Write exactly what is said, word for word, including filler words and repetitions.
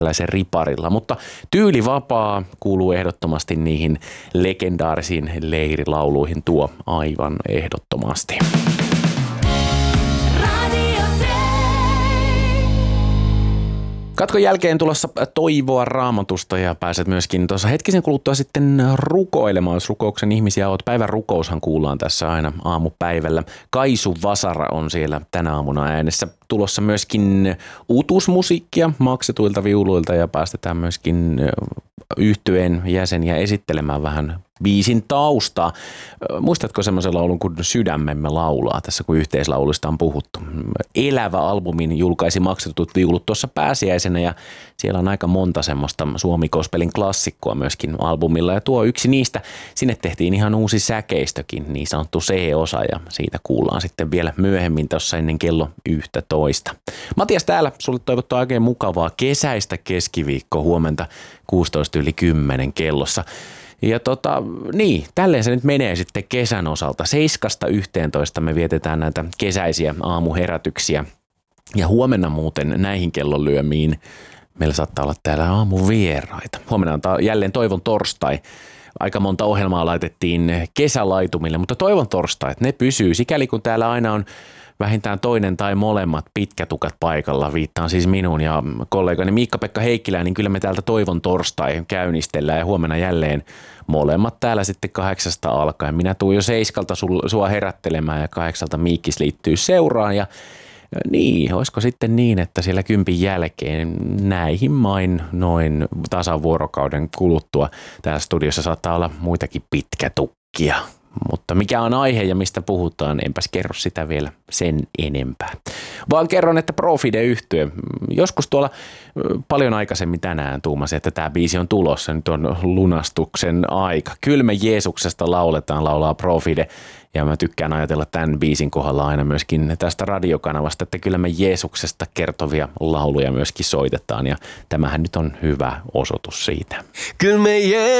tällaisen riparilla, mutta Tyylivapaa kuuluu ehdottomasti niihin legendaarisiin leirilauluihin tuo aivan ehdottomasti. Katkon jälkeen tulossa toivoa Raamatusta ja pääset myöskin tuossa hetkisen kuluttua sitten rukoilemaan, jos rukouksen ihmisiä oot. Päivän rukoushan kuullaan tässä aina aamupäivällä. Kaisu Vasara on siellä tänä aamuna äänessä. Tulossa myöskin utusmusiikkia maksetuilta viuluilta ja päästetään myöskin yhtyeen jäseniä esittelemään vähän biisin taustaa. Muistatko semmoisen laulun kuin Sydämemme laulaa tässä, kun yhteislauluista on puhuttu? Elävä albumin julkaisi maksetut viulut tuossa pääsiäisenä ja siellä on aika monta semmoista Suomi-gospelin klassikkoa myöskin albumilla. Ja tuo yksi niistä, sinne tehtiin ihan uusi säkeistökin, niin sanottu C-osa ja siitä kuullaan sitten vielä myöhemmin tuossa ennen kello yksitoista. Matias täällä, sulle toivottaa oikein mukavaa kesäistä keskiviikkoa huomenta kuusitoista yli kymmenen kellossa. Ja tota, niin, tälleen se nyt menee sitten kesän osalta. seiskasta yhteentoista me vietetään näitä kesäisiä aamuherätyksiä. Ja huomenna muuten näihin kellonlyömiin meillä saattaa olla täällä aamuvieraita. Huomenna on jälleen Toivon torstai. Aika monta ohjelmaa laitettiin kesälaitumille, mutta Toivon torstai, ne pysyy. Sikäli kun täällä aina on vähintään toinen tai molemmat pitkätukat paikalla, viittaan siis minun ja kollegani Miikka-Pekka Heikkilä, niin kyllä me täältä Toivon torstai käynnistellään ja huomenna jälleen molemmat täällä sitten kahdeksasta alkaen. Minä tuun jo seiskalta sua herättelemään ja kahdeksalta Miikkis liittyy seuraan ja niin, olisiko sitten niin, että siellä kympin jälkeen näihin main noin tasan vuorokauden kuluttua täällä studiossa saattaa olla muitakin pitkätukkia. Mutta mikä on aihe ja mistä puhutaan, enpäs kerro sitä vielä sen enempää. Vaan kerron, että Profide-yhtye. Joskus tuolla paljon aikaisemmin tänään tuumasin, että tämä biisi on tulossa. Nyt on lunastuksen aika. Kyllä me Jeesuksesta lauletaan, laulaa Profide. Ja mä tykkään ajatella tämän biisin kohdalla aina myöskin tästä radiokanavasta, että kyllä me Jeesuksesta kertovia lauluja myöskin soitetaan. Ja tämähän nyt on hyvä osoitus siitä. Kyllä me